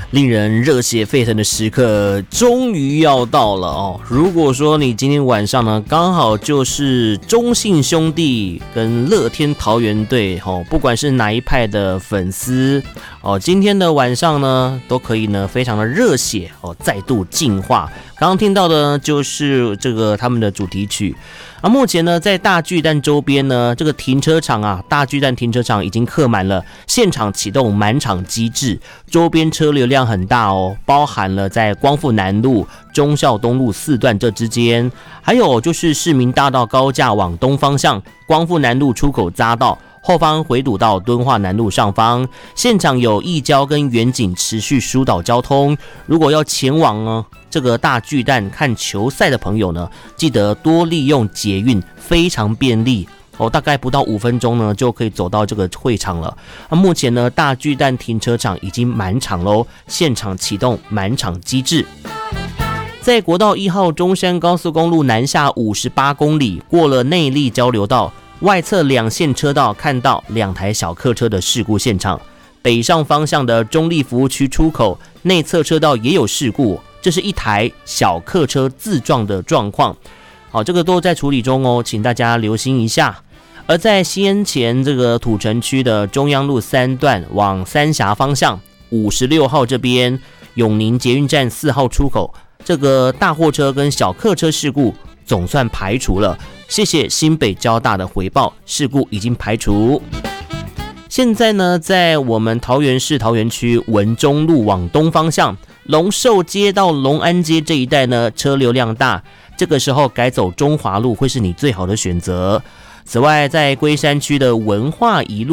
令人热血沸腾的时刻终于要到了哦！如果说你今天晚上呢，刚好就是中信兄弟跟乐天桃园队哦，不管是哪一派的粉丝哦，今天的晚上呢，都可以呢非常的热血哦，再度进化。刚刚听到的呢，就是这个他们的主题曲。目前呢，在大巨蛋周边呢，这个停车场啊，大巨蛋停车场已经客满了，现场启动满场机制，周边车流量很大哦，包含了在光复南路、忠孝东路4段这之间，还有就是市民大道高架往东方向，光复南路出口匝道。后方回堵到敦化南路上方，现场有义交跟远景持续疏导交通。如果要前往呢这个大巨蛋看球赛的朋友呢，记得多利用捷运，非常便利哦，大概不到5分钟呢就可以走到这个会场了。目前呢，大巨蛋停车场已经满场喽，现场启动满场机制。在国道1号中山高速公路南下58公里，过了内壢交流道。外侧2线车道看到2台小客车的事故现场，北上方向的中立服务区出口内侧车道也有事故，这是一台小客车自撞的状况。好，这个都在处理中哦，请大家留心一下。而在先前这个土城区的中央路3段往三峡方向56号这边，永宁捷运站4号出口，这个大货车跟小客车事故总算排除了，谢谢新北交大的回报，事故已经排除。现在呢，在我们桃园市桃园区文中路往东方向，龙寿街到龙安街这一带呢，车流量大，这个时候改走中华路会是你最好的选择。此外，在龟山区的文化一路